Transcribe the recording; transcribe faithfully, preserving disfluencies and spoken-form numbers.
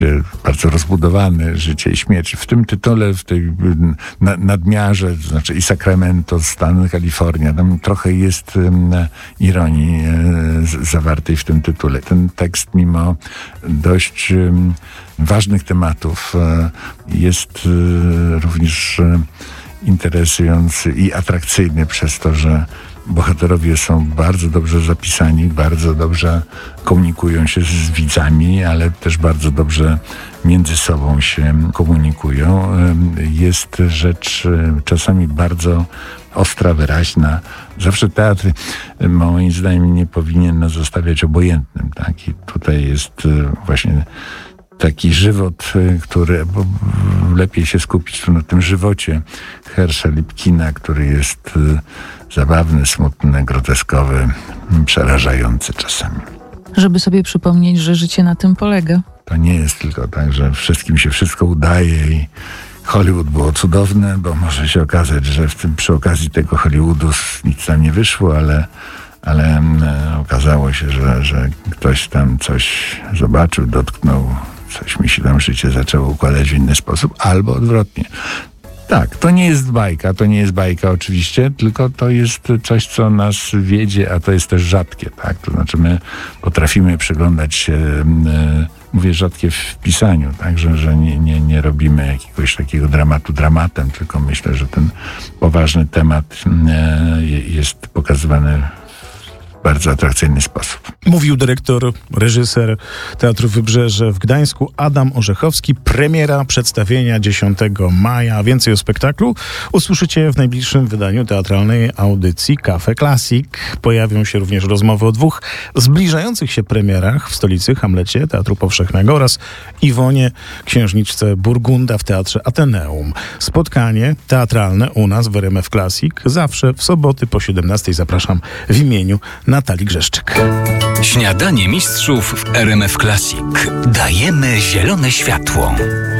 bardzo rozbudowany, życie i śmierć. W tym tytule, w tej na, nadmiarze, to znaczy i Sacramento, Stany Kalifornia, tam trochę jest um, ironii um, z, zawartej w tym tytule. Ten tekst, mimo dość um, ważnych tematów, um, jest um, również um, interesujący i atrakcyjny przez to, że bohaterowie są bardzo dobrze zapisani, bardzo dobrze komunikują się z widzami, ale też bardzo dobrze między sobą się komunikują. Jest rzecz czasami bardzo ostra, wyraźna. Zawsze teatr, moim zdaniem, nie powinien nas zostawiać obojętnym. Tak? I tutaj jest właśnie taki żywot, który, bo lepiej się skupić tu na tym żywocie Hersza Lipkina, który jest zabawny, smutny, groteskowy, przerażający czasami. Żeby sobie przypomnieć, że życie na tym polega. To nie jest tylko tak, że wszystkim się wszystko udaje i Hollywood było cudowne, bo może się okazać, że w tym, przy okazji tego Hollywoodu nic tam nie wyszło, ale ale e, okazało się, że, że ktoś tam coś zobaczył, dotknął, coś mi się tam życie zaczęło układać w inny sposób, albo odwrotnie. Tak, to nie jest bajka, to nie jest bajka oczywiście, tylko to jest coś, co nas wiedzie, a to jest też rzadkie, tak? To znaczy my potrafimy przyglądać się, e, mówię rzadkie w pisaniu, tak? Że, że nie, nie, nie robimy jakiegoś takiego dramatu dramatem, tylko myślę, że ten poważny temat e, jest pokazywany w bardzo atrakcyjny sposób. Mówił dyrektor, reżyser Teatru Wybrzeże w Gdańsku Adam Orzechowski. Premiera przedstawienia dziesiątego maja. Więcej o spektaklu usłyszycie w najbliższym wydaniu teatralnej audycji Cafe Classic. Pojawią się również rozmowy o dwóch zbliżających się premierach w stolicy, Hamlecie Teatru Powszechnego oraz Iwonie, księżniczce Burgunda w Teatrze Ateneum. Spotkanie teatralne u nas w R M F Classic zawsze w soboty po siedemnastej. Zapraszam w imieniu Natalii Grzeszczyk. Śniadanie mistrzów w R M F Classic. Dajemy zielone światło.